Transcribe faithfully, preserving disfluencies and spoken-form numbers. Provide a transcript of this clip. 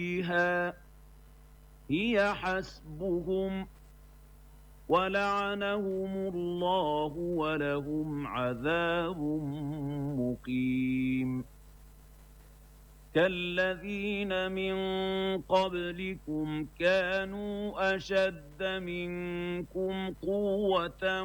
فيها هي حسبهم ولعنهم الله ولهم عذاب مقيم كالذين من قبلكم كانوا أشد منكم قوة